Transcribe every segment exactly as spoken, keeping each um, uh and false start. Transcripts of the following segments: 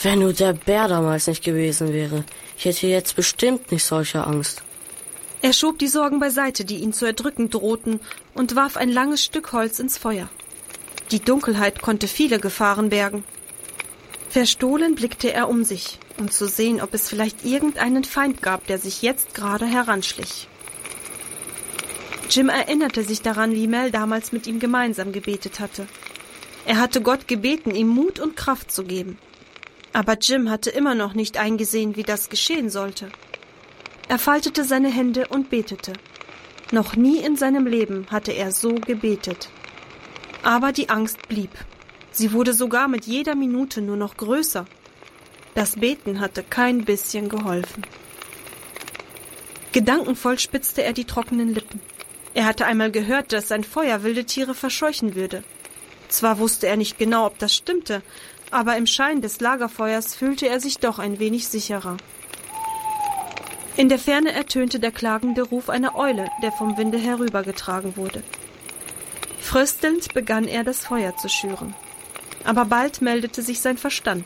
Wenn nur der Bär damals nicht gewesen wäre, ich hätte jetzt bestimmt nicht solche Angst. Er schob die Sorgen beiseite, die ihn zu erdrücken drohten, und warf ein langes Stück Holz ins Feuer. Die Dunkelheit konnte viele Gefahren bergen. Verstohlen blickte er um sich, um zu sehen, ob es vielleicht irgendeinen Feind gab, der sich jetzt gerade heranschlich. Jim erinnerte sich daran, wie Mel damals mit ihm gemeinsam gebetet hatte. Er hatte Gott gebeten, ihm Mut und Kraft zu geben. Aber Jim hatte immer noch nicht eingesehen, wie das geschehen sollte. Er faltete seine Hände und betete. Noch nie in seinem Leben hatte er so gebetet. Aber die Angst blieb. Sie wurde sogar mit jeder Minute nur noch größer. Das Beten hatte kein bisschen geholfen. Gedankenvoll spitzte er die trockenen Lippen. Er hatte einmal gehört, dass ein Feuer wilde Tiere verscheuchen würde. Zwar wusste er nicht genau, ob das stimmte, aber im Schein des Lagerfeuers fühlte er sich doch ein wenig sicherer. In der Ferne ertönte der klagende Ruf einer Eule, der vom Winde herübergetragen wurde. Fröstelnd begann er, das Feuer zu schüren. Aber bald meldete sich sein Verstand.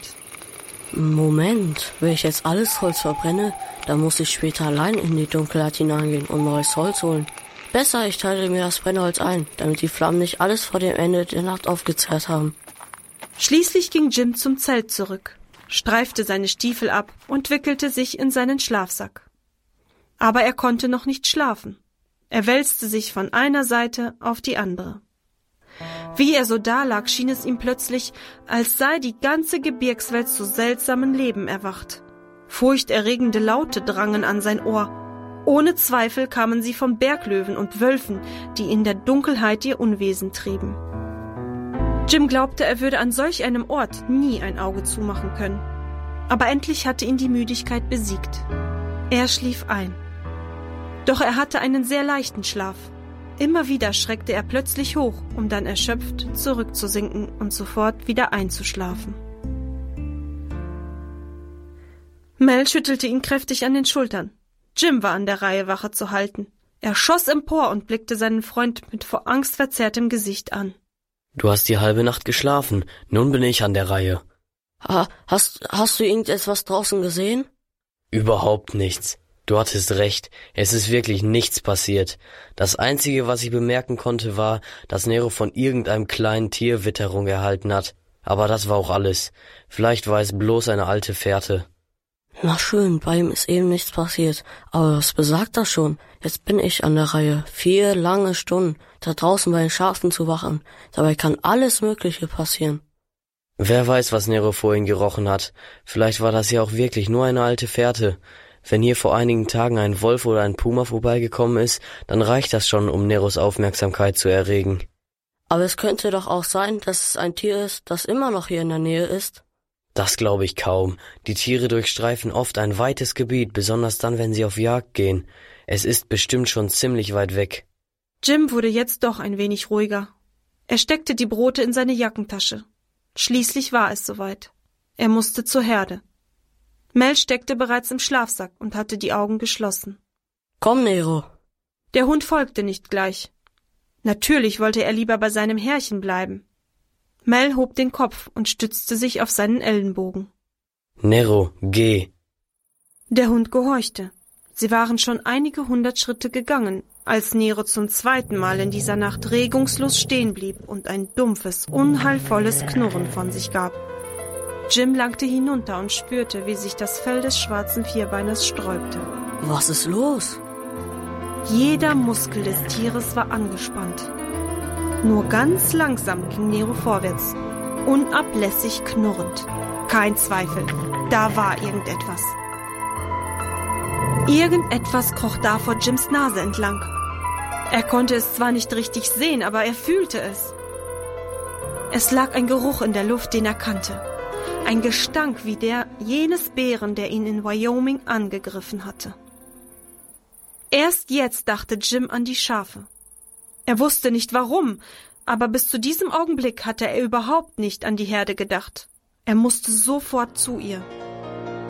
Moment, wenn ich jetzt alles Holz verbrenne, dann muss ich später allein in die Dunkelheit hineingehen und neues Holz holen. Besser, ich teile mir das Brennholz ein, damit die Flammen nicht alles vor dem Ende der Nacht aufgezehrt haben. Schließlich ging Jim zum Zelt zurück, streifte seine Stiefel ab und wickelte sich in seinen Schlafsack. Aber er konnte noch nicht schlafen. Er wälzte sich von einer Seite auf die andere. Wie er so dalag, schien es ihm plötzlich, als sei die ganze Gebirgswelt zu seltsamen Leben erwacht. Furchterregende Laute drangen an sein Ohr. Ohne Zweifel kamen sie von Berglöwen und Wölfen, die in der Dunkelheit ihr Unwesen trieben. Jim glaubte, er würde an solch einem Ort nie ein Auge zumachen können. Aber endlich hatte ihn die Müdigkeit besiegt. Er schlief ein. Doch er hatte einen sehr leichten Schlaf. Immer wieder schreckte er plötzlich hoch, um dann erschöpft zurückzusinken und sofort wieder einzuschlafen. Mel schüttelte ihn kräftig an den Schultern. Jim war an der Reihe, Wache zu halten. Er schoss empor und blickte seinen Freund mit vor Angst verzerrtem Gesicht an. Du hast die halbe Nacht geschlafen, nun bin ich an der Reihe. Ha, hast, hast du irgendetwas draußen gesehen? Überhaupt nichts. Du hattest recht, es ist wirklich nichts passiert. Das Einzige, was ich bemerken konnte, war, dass Nero von irgendeinem kleinen Tier Witterung erhalten hat. Aber das war auch alles. Vielleicht war es bloß eine alte Fährte. Na schön, bei ihm ist eben nichts passiert. Aber was besagt das schon? Jetzt bin ich an der Reihe. Vier lange Stunden, da draußen bei den Schafen zu wachen. Dabei kann alles Mögliche passieren. Wer weiß, was Nero vorhin gerochen hat. Vielleicht war das ja auch wirklich nur eine alte Fährte. Wenn hier vor einigen Tagen ein Wolf oder ein Puma vorbeigekommen ist, dann reicht das schon, um Neros Aufmerksamkeit zu erregen. Aber es könnte doch auch sein, dass es ein Tier ist, das immer noch hier in der Nähe ist. Das glaube ich kaum. Die Tiere durchstreifen oft ein weites Gebiet, besonders dann, wenn sie auf Jagd gehen. Es ist bestimmt schon ziemlich weit weg. Jim wurde jetzt doch ein wenig ruhiger. Er steckte die Brote in seine Jackentasche. Schließlich war es soweit. Er musste zur Herde. Mel steckte bereits im Schlafsack und hatte die Augen geschlossen. Komm, Nero. Der Hund folgte nicht gleich. Natürlich wollte er lieber bei seinem Herrchen bleiben. Mel hob den Kopf und stützte sich auf seinen Ellenbogen. Nero, geh. Der Hund gehorchte. Sie waren schon einige hundert Schritte gegangen, als Nero zum zweiten Mal in dieser Nacht regungslos stehen blieb und ein dumpfes, unheilvolles Knurren von sich gab. Jim langte hinunter und spürte, wie sich das Fell des schwarzen Vierbeiners sträubte. Was ist los? Jeder Muskel des Tieres war angespannt. Nur ganz langsam ging Nero vorwärts, unablässig knurrend. Kein Zweifel, da war irgendetwas. Irgendetwas kroch da vor Jims Nase entlang. Er konnte es zwar nicht richtig sehen, aber er fühlte es. Es lag ein Geruch in der Luft, den er kannte. Ein Gestank wie der jenes Bären, der ihn in Wyoming angegriffen hatte. Erst jetzt dachte Jim an die Schafe. Er wusste nicht warum, aber bis zu diesem Augenblick hatte er überhaupt nicht an die Herde gedacht. Er musste sofort zu ihr.